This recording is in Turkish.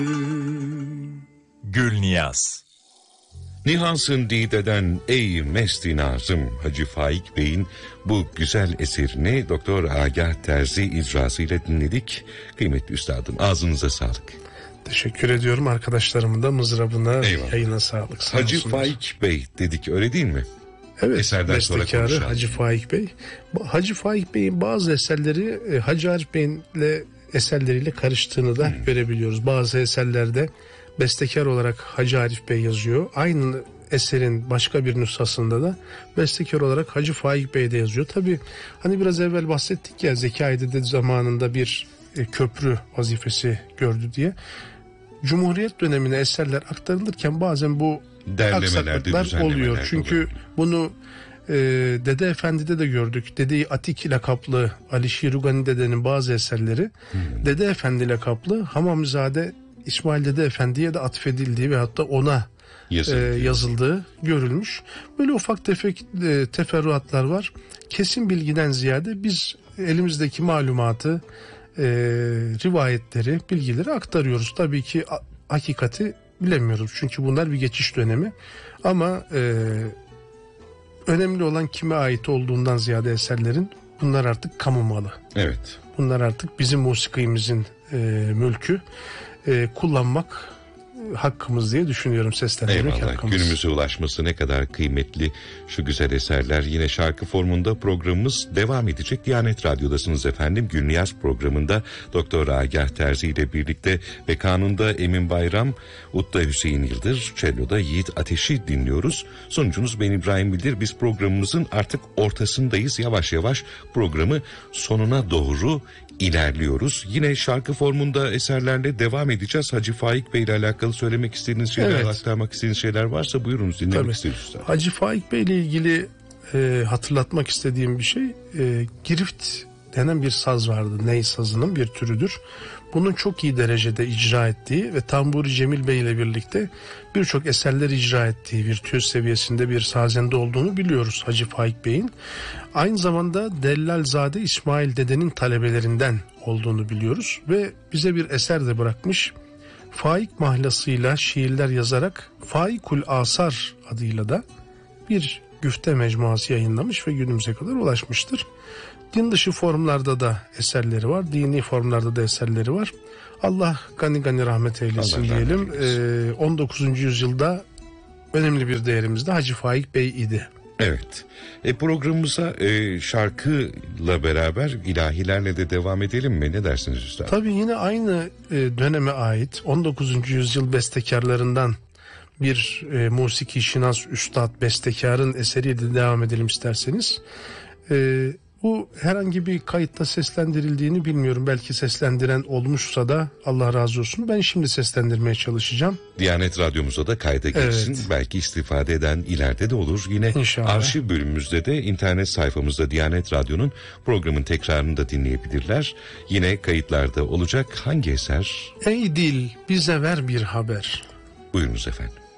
Gülniyaz. Nihansın Dide'den ey mesti nazım Hacı Faik Bey'in bu güzel eserini Doktor Agah Terzi icrasıyla dinledik. Kıymetli üstadım, ağzınıza sağlık. Teşekkür ediyorum, arkadaşlarımın da mızrabına, eyvallah, yayına sağlık. Hacı Faik Bey dedik, öyle değil mi? Evet, eserden bestekarı Hacı Faik Bey. Hacı Faik Bey'in bazı eserleri Hacı Arif Bey'in eserleriyle karıştığını da görebiliyoruz. Bazı eserlerde bestekar olarak Hacı Arif Bey yazıyor. Aynı eserin başka bir nüshasında da bestekar olarak Hacı Faik Bey de yazıyor. Tabii hani biraz evvel bahsettik ya, Zekai Dede zamanında bir köprü vazifesi gördü diye. Cumhuriyet dönemine eserler aktarılırken bazen bu aksaklıklar oluyor. Çünkü bunu Dede Efendi'de de gördük. Dede-i Atik lakaplı Ali Şirugani Dede'nin bazı eserleri Dede Efendi lakaplı Hamamizade İsmail Dede Efendi'ye de atfedildiği ve hatta ona yazıldığı görülmüş. Böyle ufak tefek teferruatlar var. Kesin bilgiden ziyade biz elimizdeki malumatı, rivayetleri, bilgileri aktarıyoruz. Tabii ki hakikati bilemiyoruz. Çünkü bunlar bir geçiş dönemi. Ama önemli olan kime ait olduğundan ziyade eserlerin, bunlar artık kamu malı. Evet. Bunlar artık bizim musikimizin mülkü. Kullanmak hakkımız diye düşünüyorum, seslendirmek eyvallah, hakkımız. Günümüze ulaşması ne kadar kıymetli şu güzel eserler. Yine şarkı formunda programımız devam edecek. Diyanet Radyo'dasınız efendim. Gülniyaz programında Doktor Agah Terzi ile birlikte ve kanunda Emin Bayram, Utta Hüseyin Yıldır, cello'da Yiğit Ateş'i dinliyoruz. Sonucunuz ben İbrahim Bildir. Biz programımızın artık ortasındayız. Yavaş yavaş programı sonuna doğru ilerliyoruz. Yine şarkı formunda eserlerle devam edeceğiz. Hacı Faik Bey ile alakalı söylemek istediğiniz şeyler, aktarmak istediğiniz şeyler varsa buyurunuz, dinlemek isteriz. Hacı Faik Bey ile ilgili hatırlatmak istediğim bir şey, girift denen bir saz vardı. Ney sazının bir türüdür. Bunun çok iyi derecede icra ettiği ve Tamburi Cemil Bey ile birlikte birçok eserler icra ettiği virtüöz seviyesinde bir sazende olduğunu biliyoruz Hacı Faik Bey'in. Aynı zamanda Dellalzade İsmail Dede'nin talebelerinden olduğunu biliyoruz ve bize bir eser de bırakmış. Faik mahlasıyla şiirler yazarak Faikul Asar adıyla da bir güfte mecmuası yayınlamış ve günümüze kadar ulaşmıştır. Din dışı formlarda da eserleri var, dini formlarda da eserleri var. Allah gani gani rahmet eylesin diyelim. 19. yüzyılda önemli bir değerimiz de Hacı Faik Bey idi. Evet. Programımıza şarkıyla beraber ilahilerle de devam edelim mi? Ne dersiniz üstad? Tabii yine aynı döneme ait 19. yüzyıl bestekarlarından bir musiki şinas üstad bestekarın eseriyle devam edelim isterseniz. Bu herhangi bir kayıtta seslendirildiğini bilmiyorum. Belki seslendiren olmuşsa da Allah razı olsun. Ben şimdi seslendirmeye çalışacağım. Diyanet Radyomuza da kayda girsin. Evet. Belki istifade eden ileride de olur. Yine İnşallah. Arşiv bölümümüzde de internet sayfamızda Diyanet Radyo'nun programın tekrarını da dinleyebilirler. Yine kayıtlarda olacak. Hangi eser? Ey dil bize ver bir haber. Buyurunuz efendim.